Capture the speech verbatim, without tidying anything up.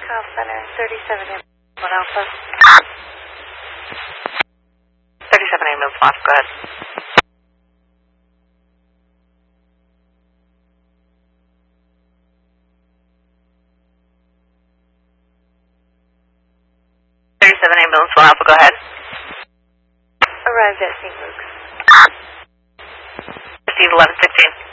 Call Center, thirty-seven ambulance, one Alpha. thirty-seven ambulance, one Alpha, go ahead. thirty-seven ambulance, one Alpha, go ahead. Arrived at Saint Luke's. Receive eleven sixteen.